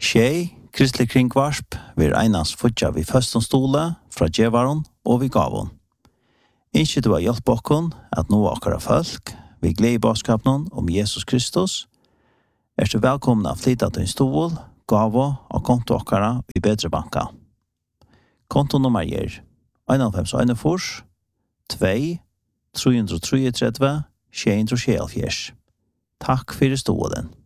Tjej, kristelig kringvarsp, vil einans futja vi førstens stole fra djevaren og vi gavon. Innskje du har hjelp okkon at nå akkara folk, vi gleder i bådskapen om Jesus Kristus. Du velkommen av flytta til en stol, gavo og konto akkara i bedre banka. Kontonummer er 5141 2 333 674. Takk for stolen.